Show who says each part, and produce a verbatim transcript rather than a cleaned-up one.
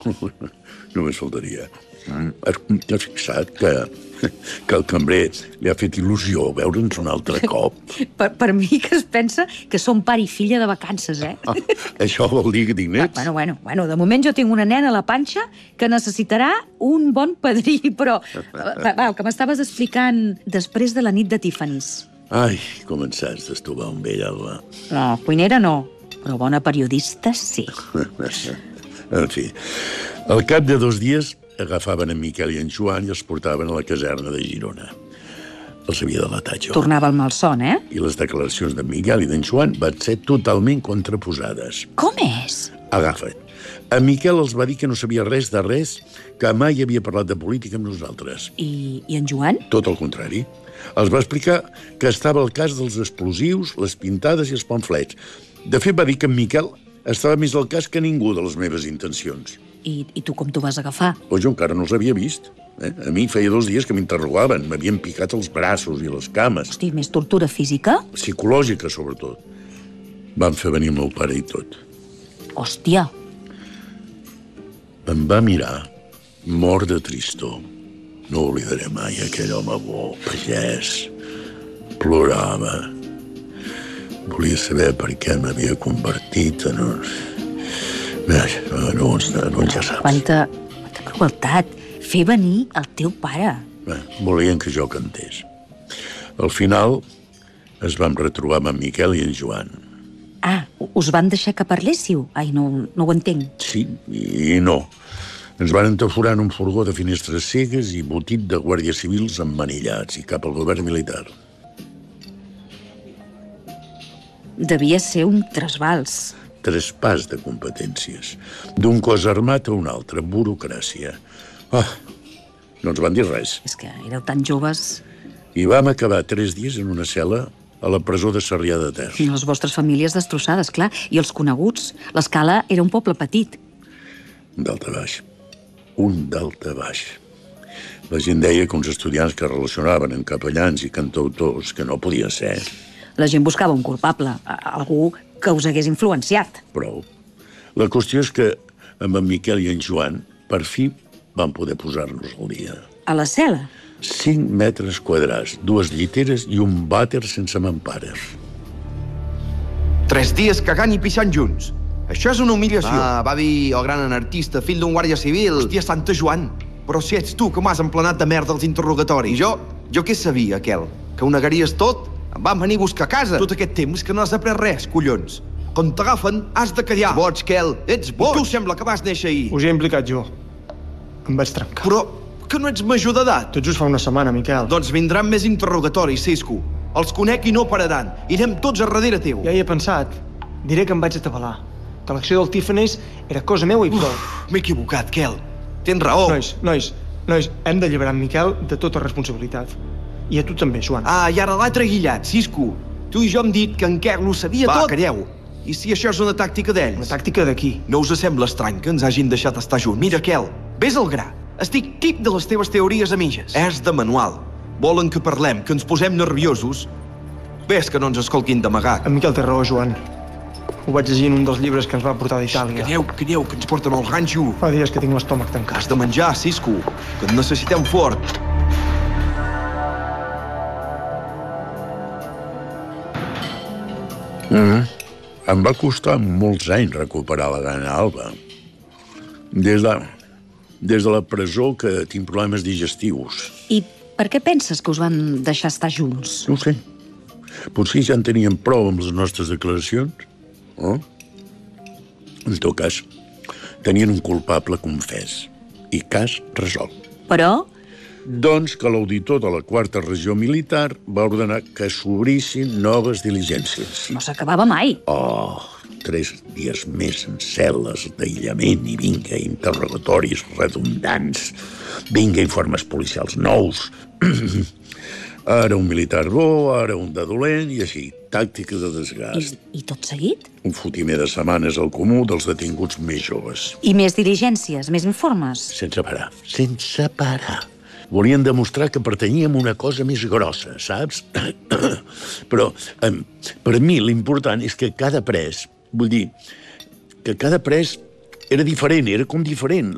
Speaker 1: Només faltaria. Has fixat que, que el cambrer li ha fet il·lusió veure'ns un altre cop?
Speaker 2: Per, per mi que es pensa que som pare i filla de vacances, eh?
Speaker 1: Ah, això vol dir que diners?
Speaker 2: Bueno, bueno, bueno, de moment jo tinc una nena a la panxa que necessitarà un bon padrí, però... Va, va, el que m'estaves explicant després de la nit de Tiffany's.
Speaker 1: Ai, començats d'estovar un vell, Alba.
Speaker 2: No, cuinera no, però bona periodista sí.
Speaker 1: En fi, al cap de dos dies agafaven en Miquel i en Joan i els portaven a la caserna de Girona. Els havia delatat jo.
Speaker 2: Tornava el malson, eh?
Speaker 1: I les declaracions d'en Miquel i d'en Joan van ser totalment contraposades.
Speaker 2: Com és?
Speaker 1: Agafa't. En Miquel els va dir que no sabia res de res, que mai havia parlat de política amb nosaltres.
Speaker 2: I, i en Joan?
Speaker 1: Tot el contrari. Els va explicar que estava al cas dels explosius, les pintades i els pamflets. De fet, va dir que en Miquel estava més al cas que ningú de les meves intencions.
Speaker 2: I, i tu com t'ho vas agafar?
Speaker 1: O jo encara no els havia vist. Eh? A mi feia dos dies que m'interrogaven. M'havien picat els braços i les cames.
Speaker 2: Hosti, més tortura física?
Speaker 1: Psicològica, sobretot. Van fer venir el meu pare i tot.
Speaker 2: Hòstia.
Speaker 1: Em va mirar, mort de tristor. No oblidaré mai aquell home bo, pagès. Plorava. Volia saber per què m'havia convertit en un... Bé, no, no, no ja saps.
Speaker 2: Quanta, quanta crueltat. Fer venir el teu pare.
Speaker 1: Bé, volien que jo cantés. Al final es vam retrobar amb en Miquel i en Joan.
Speaker 2: Ah, us van deixar que parléssiu? Ai, no, no ho entenc.
Speaker 1: Sí i no. Ens van entaforar en un furgó de finestres cegues i botit de guàrdies civils emmanillats i cap al govern militar.
Speaker 2: Devia ser un trasbals.
Speaker 1: Traspàs de competències. D'un cos armat a un altre, burocràcia. Ah, no ens van dir res.
Speaker 2: És que éreu tan joves.
Speaker 1: I vam acabar tres dies en una cel·la a la presó de Sarrià de Ter.
Speaker 2: I les vostres famílies destrossades, clar. I els coneguts. L'Escala era un poble petit.
Speaker 1: Un dalta baix. Un dalta baix. La gent deia que uns estudiants que relacionaven amb capellans i cantautors que no podia ser.
Speaker 2: La gent buscava un culpable, algú que us hagués influenciat.
Speaker 1: Prou. La qüestió és que amb en Miquel i en Joan per fi van poder posar-nos al dia.
Speaker 2: A la cel·la?
Speaker 1: Cinc metres quadrats, dues lliteres i un vàter sense mampara.
Speaker 3: Tres dies cagant i pixant junts. Això és una humiliació.
Speaker 4: Ah, va dir el gran anarquista, fill d'un guàrdia civil.
Speaker 3: Hòstia, Santa Joan. Però si ets tu que m'has emplenat de merda els interrogatoris.
Speaker 4: I jo? Jo què sabia, aquel? Que ho negaries tot? Em van venir a buscar a casa.
Speaker 3: Tot aquest temps que no has après res, collons. Quan t'agafen, has de callar.
Speaker 4: Ets boig, Quel, ets boig.
Speaker 3: I tu sembla que vas néixer ahir.
Speaker 5: Us he implicat jo. Em vaig trencar.
Speaker 3: Però que no ets major d'edat.
Speaker 5: Tot just fa una setmana, Miquel.
Speaker 3: Doncs vindran més interrogatoris, Cisco. Els conec i no pararan. Irem tots a darrere teu.
Speaker 5: Ja hi he pensat. Diré que em vaig atabalar. Que l'acció del Tiffany's era cosa meva i prou.
Speaker 3: M'he equivocat, Quel. Tens raó.
Speaker 5: Nois, nois, nois, hem d'alliberar en Miquel de tota responsabilitat. I a tu també, Joan.
Speaker 3: Ah, i ara l'altre guillat, Cisco. Tu i jo hem dit que en Quel ho sabia
Speaker 4: Va,
Speaker 3: tot.
Speaker 4: Va, calleu.
Speaker 3: I si això és una tàctica d'ells?
Speaker 5: Una tàctica d'aquí.
Speaker 3: No us sembla estrany que ens hagin deixat estar junts? Mira, Quel, vés al gra. Estic tip de les teves teories a mitges. És de manual. Volen que parlem, que ens posem nerviosos. Ves que no ens escoltin d'amagat.
Speaker 5: En Miquel té raó, Joan. Ho vaig llegir en un dels llibres que ens va portar d'Itàlia.
Speaker 3: Calleu, calleu, que ens porten al ranxo.
Speaker 5: Fa dies que tinc l'estómac tancat.
Speaker 3: Has de menjar, Cisco, que et necessitem fort.
Speaker 1: Mm. Em va costar molts anys recuperar la gana alba. Des de, des de la presó que tinc problemes digestius.
Speaker 2: I per què penses que us van deixar estar junts?
Speaker 1: No ho sé. Potser ja en tenien prou amb les nostres declaracions. Oh? En tot cas, tenien un culpable confés i cas resolt.
Speaker 2: Però...
Speaker 1: Doncs que l'auditor de la quarta regió militar va ordenar que s'obrissin noves diligències.
Speaker 2: No s'acabava mai.
Speaker 1: Oh, tres dies més en cel·les d'aïllament i vinga, interrogatoris redundants. Vinga, informes policials nous. Ara un militar bo, ara un de dolent i així, tàctica de desgast.
Speaker 2: I, i tot seguit?
Speaker 1: Un fotimer de setmanes al comú dels detinguts més joves.
Speaker 2: I més diligències, més informes?
Speaker 1: Sense parar, sense parar. Volien demostrar que pertanyíem a una cosa més grossa, saps? Però eh, per mi l'important és que cada pres, vull dir, que cada pres era diferent, era com diferent.